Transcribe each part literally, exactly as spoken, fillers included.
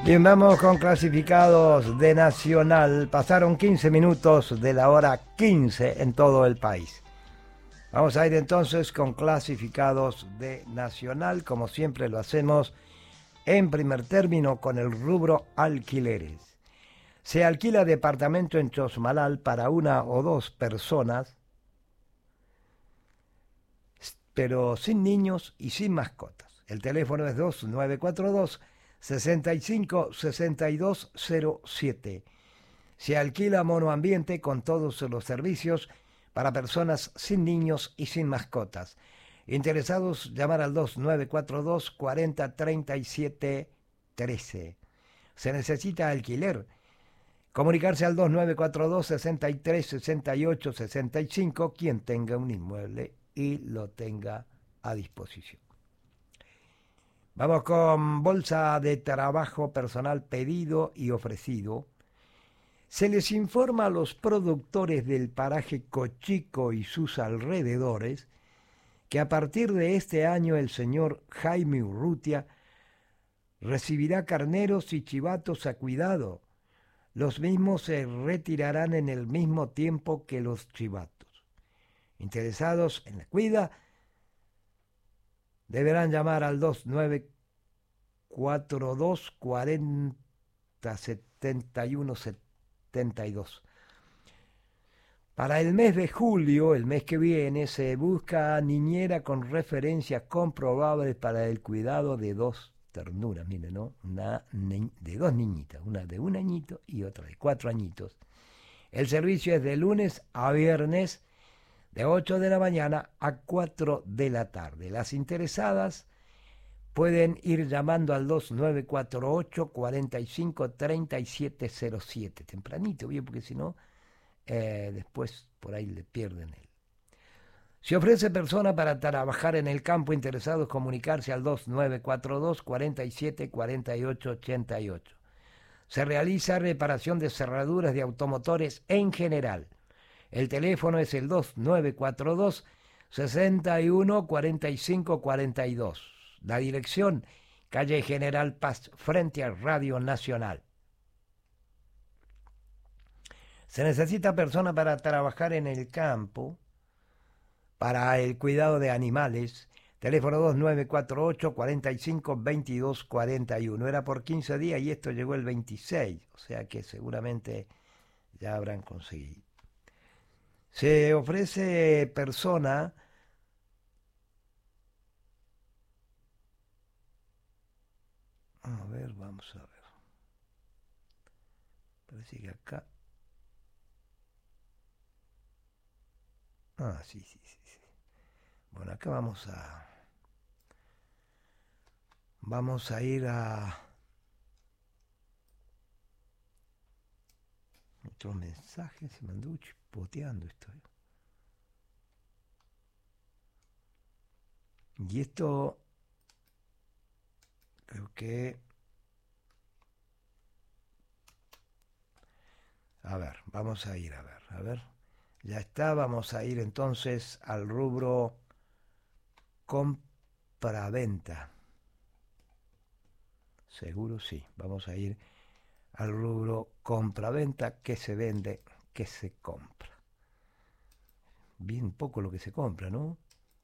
Bien, vamos con clasificados de Nacional. Pasaron quince minutos de la hora quince en todo el país. Vamos a ir entonces con clasificados de Nacional, como siempre lo hacemos en primer término con el rubro alquileres. Se alquila departamento en Chosmalal para una o dos personas, pero sin niños y sin mascotas. El teléfono es dos nueve cuatro dos, seis cinco, seis dos cero siete. Se alquila monoambiente con todos los servicios para personas sin niños y sin mascotas. Interesados, llamar al dos nueve cuatro dos, cuarenta, treinta y siete, trece. Se necesita alquiler. Comunicarse al dos nueve cuatro dos, sesenta y tres, sesenta y ocho, sesenta y cinco, quien tenga un inmueble y lo tenga a disposición. Vamos con bolsa de trabajo personal pedido y ofrecido. Se les informa a los productores del paraje Cochico y sus alrededores que a partir de este año el señor Jaime Urrutia recibirá carneros y chivatos a cuidado. Los mismos se retirarán en el mismo tiempo que los chivatos. Interesados en la cuida deberán llamar al dos nueve cuatro dos, cuarenta, setenta y uno, setenta y dos. Para el mes de julio, el mes que viene, se busca niñera con referencias comprobables para el cuidado de dos ternuras, miren, ¿no? Una de dos niñitas, una de un añito y otra de cuatro añitos. El servicio es de lunes a viernes, de ocho de la mañana a cuatro de la tarde. Las interesadas pueden ir llamando al dos nueve cuatro ocho, cuarenta y cinco, treinta y siete cero siete. Tempranito, bien, porque si no, eh, después por ahí le pierden él. Se ofrece persona para trabajar en el campo. Interesados, comunicarse al dos nueve cuatro dos, cuarenta y siete, cuarenta y ocho, ochenta y ocho. Se realiza reparación de cerraduras de automotores en general. El teléfono es el dos nueve cuatro dos, sesenta y uno, cuarenta y cinco, cuarenta y dos. La dirección, calle General Paz, frente a Radio Nacional. Se necesita persona para trabajar en el campo, para el cuidado de animales. Teléfono dos nueve cuatro ocho, cuarenta y cinco, veintidós, cuarenta y uno. Era por quince días y esto llegó el veintiséis, o sea que seguramente ya habrán conseguido. Se ofrece persona a ver, vamos a ver. Parece que acá. Ah, sí, sí, sí, sí. Bueno, acá vamos a. Vamos a ir a. Otros mensajes, se me andó chipoteando esto. Y esto. Creo que. A ver, vamos a ir, a ver, a ver. Ya está, vamos a ir entonces al rubro compra-venta. Seguro sí, vamos a ir al rubro compra-venta, que se vende, que se compra. Bien poco lo que se compra, ¿no?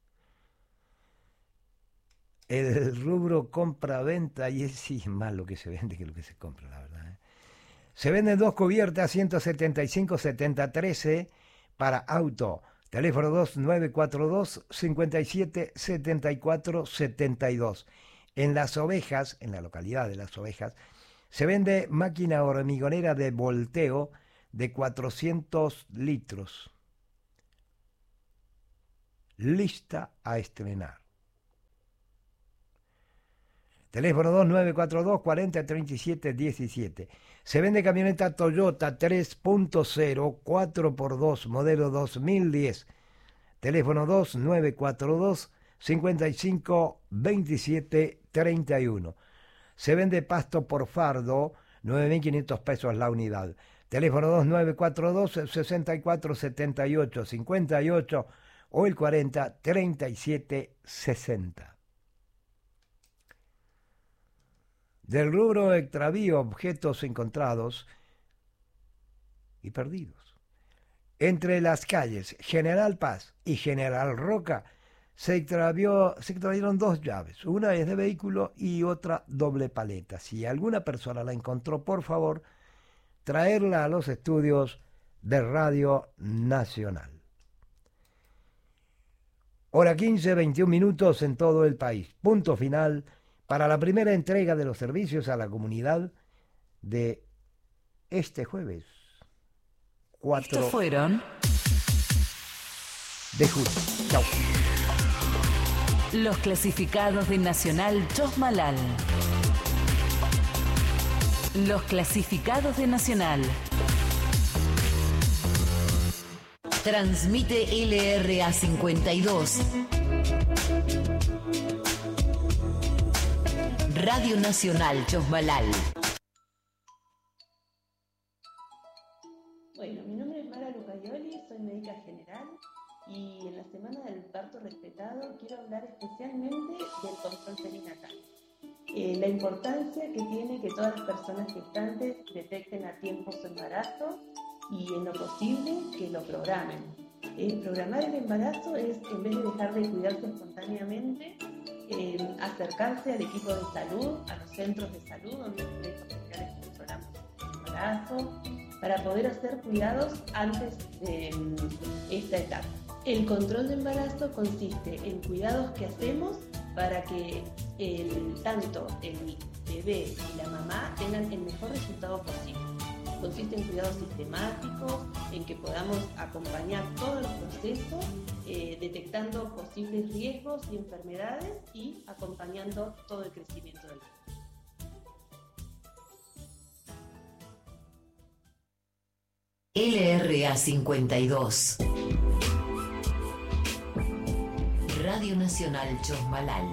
El rubro compra-venta, y es sí, más lo que se vende que lo que se compra, la verdad, ¿eh? Se venden dos cubiertas ciento setenta y cinco, setenta, trece para auto. Teléfono dos nueve cuatro dos, cincuenta y siete, setenta y cuatro, setenta y dos. En Las Ovejas, en la localidad de Las Ovejas, se vende máquina hormigonera de volteo de cuatrocientos litros. Lista a estrenar. Teléfono dos nueve cuatro dos, cuarenta, treinta y siete, diecisiete. Se vende camioneta Toyota tres punto cero, cuatro por dos, modelo dos mil diez. Teléfono dos nueve cuatro dos, cincuenta y cinco, veintisiete, treinta y uno. Se vende pasto por fardo, nueve mil quinientos pesos la unidad. Teléfono dos nueve cuatro dos, sesenta y cuatro, setenta y ocho, cincuenta y ocho o el cuarenta, treinta y siete, sesenta. del rubro extravío, objetos encontrados y perdidos. Entre las calles General Paz y General Roca se, extravió, se extravieron dos llaves, una es de vehículo y otra doble paleta. Si alguna persona la encontró, por favor, traerla a los estudios de Radio Nacional. Hora quince, veintiún minutos en todo el país. Punto final para la primera entrega de los servicios a la comunidad de este jueves. cuatro Estos fueron de julio. Chau. Los clasificados de Nacional Chosmalal. Los clasificados de Nacional. Transmite L R A cincuenta y dos. Radio Nacional Chosmalal. Bueno, mi nombre es Mara Lucayoli, soy médica general y en la semana del parto respetado quiero hablar especialmente del control perinatal. Eh, la importancia que tiene que todas las personas gestantes detecten a tiempo su embarazo y en lo posible que lo programen. Eh, programar el embarazo es, en vez de dejar de cuidarse espontáneamente, eh, acercarse al equipo de salud, a los centros de salud donde los médicos generales controlamos el embarazo, para poder hacer cuidados antes de um, esta etapa. El control de embarazo consiste en cuidados que hacemos para que el, tanto el bebé y la mamá tengan el mejor resultado posible. Consiste en cuidados sistemáticos, en que podamos acompañar todo el proceso, eh, detectando posibles riesgos y enfermedades y acompañando todo el crecimiento del bebé. L R A cincuenta y dos. Radio Nacional Chosmalal.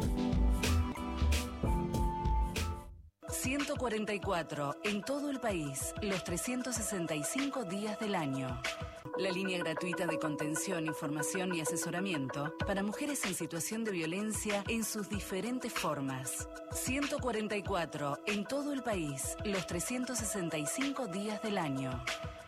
ciento cuarenta y cuatro en todo el país, los trescientos sesenta y cinco días del año. La línea gratuita de contención, información y asesoramiento para mujeres en situación de violencia en sus diferentes formas. ciento cuarenta y cuatro en todo el país, los trescientos sesenta y cinco días del año.